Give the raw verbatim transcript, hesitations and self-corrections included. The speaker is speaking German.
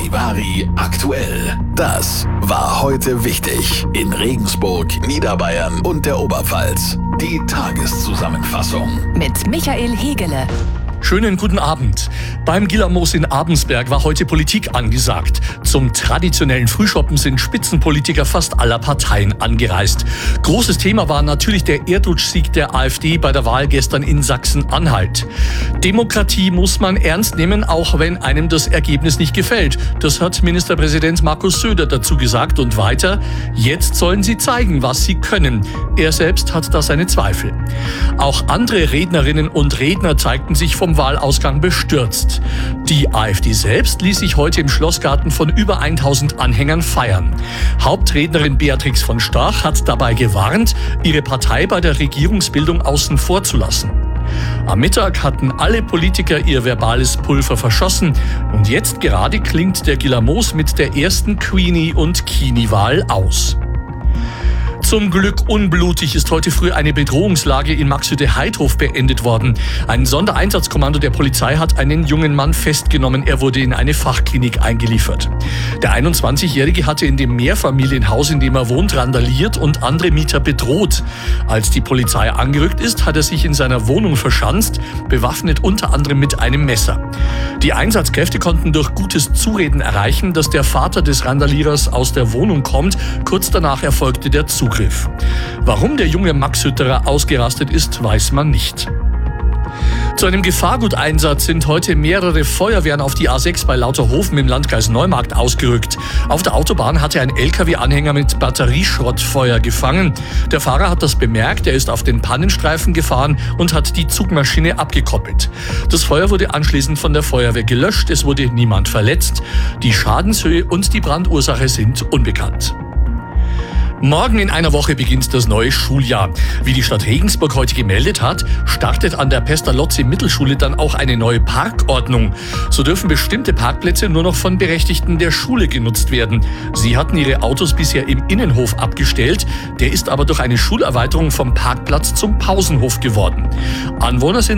Charivari aktuell. Das war heute wichtig in Regensburg, Niederbayern und der Oberpfalz. Die Tageszusammenfassung Mit Michael Hegele. Schönen guten Abend. Beim Gillermoos in Abensberg war heute Politik angesagt. Zum traditionellen Frühschoppen sind Spitzenpolitiker fast aller Parteien angereist. Großes Thema war natürlich der Erdrutschsieg der AfD bei der Wahl gestern in Sachsen-Anhalt. Demokratie muss man ernst nehmen, auch wenn einem das Ergebnis nicht gefällt. Das hat Ministerpräsident Markus Söder dazu gesagt und weiter: Jetzt sollen sie zeigen, was sie können. Er selbst hat da seine Zweifel. Auch andere Rednerinnen und Redner zeigten sich vom Wahlausgang bestürzt. Die AfD selbst ließ sich heute im Schlossgarten von über tausend Anhängern feiern. Hauptrednerin Beatrix von Storch hat dabei gewarnt, ihre Partei bei der Regierungsbildung außen vor zu lassen. Am Mittag hatten alle Politiker ihr verbales Pulver verschossen und jetzt gerade klingt der Gillermoos mit der ersten Queenie- und Kini-Wahl aus. Zum Glück unblutig ist heute früh eine Bedrohungslage in Maxhütte-Heidhof beendet worden. Ein Sondereinsatzkommando der Polizei hat einen jungen Mann festgenommen. Er wurde in eine Fachklinik eingeliefert. Der einundzwanzigjährige hatte in dem Mehrfamilienhaus, in dem er wohnt, randaliert und andere Mieter bedroht. Als die Polizei angerückt ist, hat er sich in seiner Wohnung verschanzt, bewaffnet unter anderem mit einem Messer. Die Einsatzkräfte konnten durch gutes Zureden erreichen, dass der Vater des Randalierers aus der Wohnung kommt. Kurz danach erfolgte der Zugriff. Warum der junge Maxhütterer ausgerastet ist, weiß man nicht. Zu einem Gefahrguteinsatz sind heute mehrere Feuerwehren auf die A sechs bei Lauterhofen im Landkreis Neumarkt ausgerückt. Auf der Autobahn hatte ein L K W-Anhänger mit Batterieschrott Feuer gefangen. Der Fahrer hat das bemerkt, er ist auf den Pannenstreifen gefahren und hat die Zugmaschine abgekoppelt. Das Feuer wurde anschließend von der Feuerwehr gelöscht, es wurde niemand verletzt. Die Schadenshöhe und die Brandursache sind unbekannt. Morgen in einer Woche beginnt das neue Schuljahr. Wie die Stadt Regensburg heute gemeldet hat, startet an der Pestalozzi-Mittelschule dann auch eine neue Parkordnung. So dürfen bestimmte Parkplätze nur noch von Berechtigten der Schule genutzt werden. Sie hatten ihre Autos bisher im Innenhof abgestellt. Der ist aber durch eine Schulerweiterung vom Parkplatz zum Pausenhof geworden. Anwohner sind